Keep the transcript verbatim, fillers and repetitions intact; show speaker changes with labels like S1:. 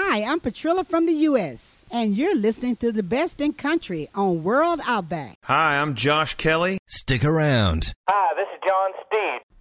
S1: Hi, I'm Patrilla from the U S, and you're listening to the best in country on World Outback.
S2: Hi, I'm Josh Kelly.
S3: Stick around.
S4: Hi, this is John Steed.